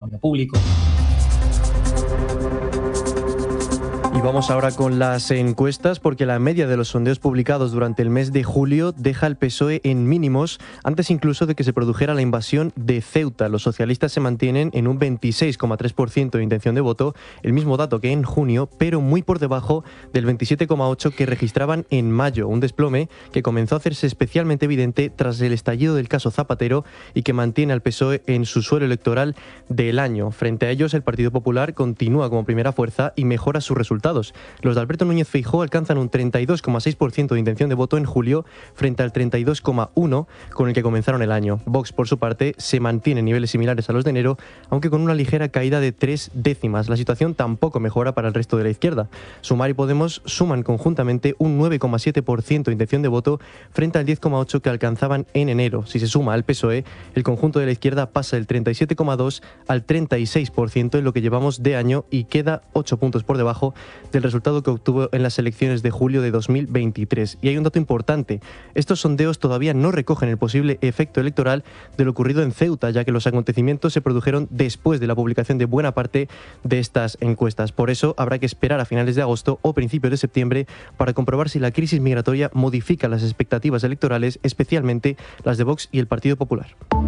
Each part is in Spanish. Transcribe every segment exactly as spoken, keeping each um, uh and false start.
lo público. Y vamos ahora con las encuestas, porque la media de los sondeos publicados durante el mes de julio deja al P S O E en mínimos, antes incluso de que se produjera la invasión de Ceuta. Los socialistas se mantienen en un veintiséis coma tres por ciento de intención de voto, el mismo dato que en junio, pero muy por debajo del veintisiete coma ocho por ciento que registraban en mayo, un desplome que comenzó a hacerse especialmente evidente tras el estallido del caso Zapatero y que mantiene al P S O E en su suelo electoral del año. Frente a ellos, el Partido Popular continúa como primera fuerza y mejora sus resultados. Los de Alberto Núñez Feijóo alcanzan un treinta y dos coma seis por ciento de intención de voto en julio frente al treinta y dos coma uno por ciento con el que comenzaron el año. Vox, por su parte, se mantiene en niveles similares a los de enero, aunque con una ligera caída de tres décimas. La situación tampoco mejora para el resto de la izquierda. Sumar y Podemos suman conjuntamente un nueve coma siete por ciento de intención de voto frente al diez coma ocho por ciento que alcanzaban en enero. Si se suma al P S O E, el conjunto de la izquierda pasa del treinta y siete coma dos por ciento al treinta y seis por ciento en lo que llevamos de año y queda ocho puntos por debajo del resultado que obtuvo en las elecciones de julio de dos mil veintitrés. Y hay un dato importante: estos sondeos todavía no recogen el posible efecto electoral de lo ocurrido en Ceuta, ya que los acontecimientos se produjeron después de la publicación de buena parte de estas encuestas. Por eso habrá que esperar a finales de agosto o principios de septiembre para comprobar si la crisis migratoria modifica las expectativas electorales, especialmente las de Vox y el Partido Popular.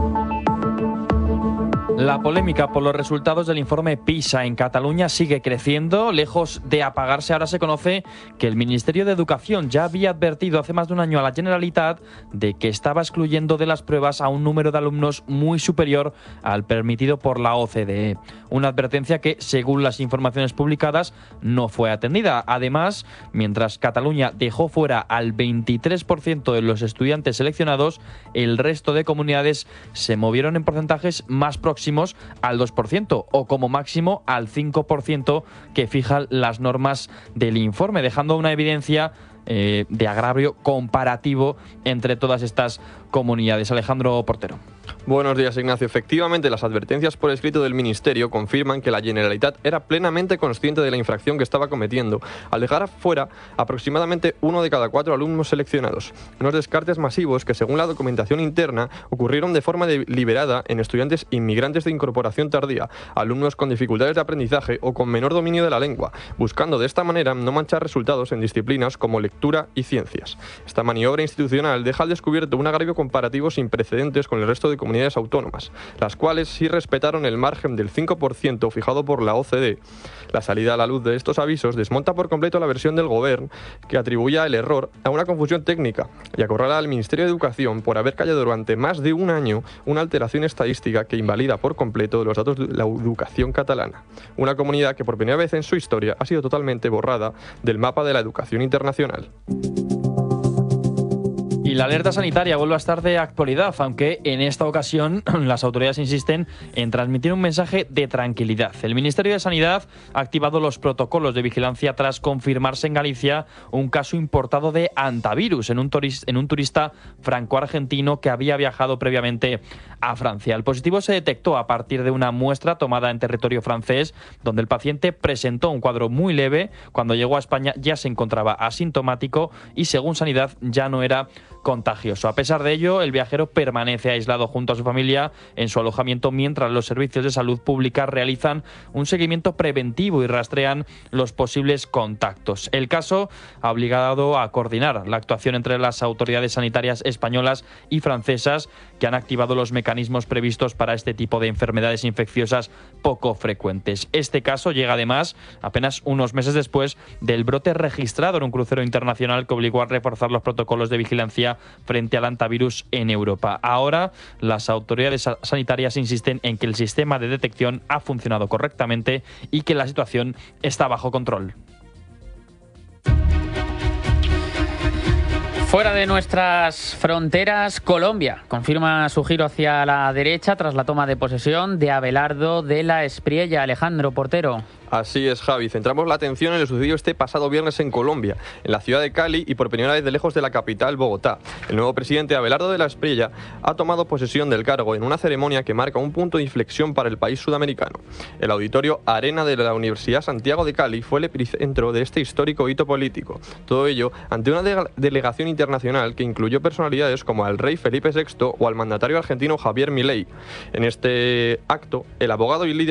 La polémica por los resultados del informe PISA en Cataluña sigue creciendo. Lejos de apagarse, ahora se conoce que el Ministerio de Educación ya había advertido hace más de un año a la Generalitat de que estaba excluyendo de las pruebas a un número de alumnos muy superior al permitido por la O C D E. Una advertencia que, según las informaciones publicadas, no fue atendida. Además, mientras Cataluña dejó fuera al veintitrés por ciento de los estudiantes seleccionados, el resto de comunidades se movieron en porcentajes más próximos al dos por ciento o como máximo al cinco por ciento que fijan las normas del informe, dejando una evidencia eh, de agravio comparativo entre todas estas comunidades. Alejandro Portero. Buenos días, Ignacio. Efectivamente, las advertencias por escrito del Ministerio confirman que la Generalitat era plenamente consciente de la infracción que estaba cometiendo, al dejar fuera aproximadamente uno de cada cuatro alumnos seleccionados. Unos descartes masivos que, según la documentación interna, ocurrieron de forma deliberada en estudiantes inmigrantes de incorporación tardía, alumnos con dificultades de aprendizaje o con menor dominio de la lengua, buscando de esta manera no manchar resultados en disciplinas como lectura y ciencias. Esta maniobra institucional deja al descubierto un agravio comparativo sin precedentes con el resto de comunidades autónomas, las cuales sí respetaron el margen del cinco por ciento fijado por la O C D E. La salida a la luz de estos avisos desmonta por completo la versión del Gobierno que atribuía el error a una confusión técnica y acorrala al Ministerio de Educación por haber callado durante más de un año una alteración estadística que invalida por completo los datos de la educación catalana, una comunidad que por primera vez en su historia ha sido totalmente borrada del mapa de la educación internacional. Y la alerta sanitaria vuelve a estar de actualidad, aunque en esta ocasión las autoridades insisten en transmitir un mensaje de tranquilidad. El Ministerio de Sanidad ha activado los protocolos de vigilancia tras confirmarse en Galicia un caso importado de hantavirus en un, turista, en un turista franco-argentino que había viajado previamente a Francia. El positivo se detectó a partir de una muestra tomada en territorio francés, donde el paciente presentó un cuadro muy leve. Cuando llegó a España ya se encontraba asintomático y, según Sanidad, ya no era contagioso. A pesar de ello, el viajero permanece aislado junto a su familia en su alojamiento mientras los servicios de salud pública realizan un seguimiento preventivo y rastrean los posibles contactos. El caso ha obligado a coordinar la actuación entre las autoridades sanitarias españolas y francesas, que han activado los mecanismos previstos para este tipo de enfermedades infecciosas poco frecuentes. Este caso llega además apenas unos meses después del brote registrado en un crucero internacional que obligó a reforzar los protocolos de vigilancia frente al hantavirus en Europa. Ahora, las autoridades sanitarias insisten en que el sistema de detección ha funcionado correctamente y que la situación está bajo control. Fuera de nuestras fronteras, Colombia confirma su giro hacia la derecha tras la toma de posesión de Abelardo de la Espriella. Alejandro Portero. Así es, Javi. Centramos la atención en lo sucedido este pasado viernes en Colombia, en la ciudad de Cali y por primera vez de lejos de la capital, Bogotá. El nuevo presidente Abelardo de la Espriella ha tomado posesión del cargo en una ceremonia que marca un punto de inflexión para el país sudamericano. El auditorio Arena de la Universidad Santiago de Cali fue el epicentro de este histórico hito político. Todo ello ante una de- delegación internacional que incluyó personalidades como al rey Felipe sexto o al mandatario argentino Javier Milei. En este acto, el abogado y líder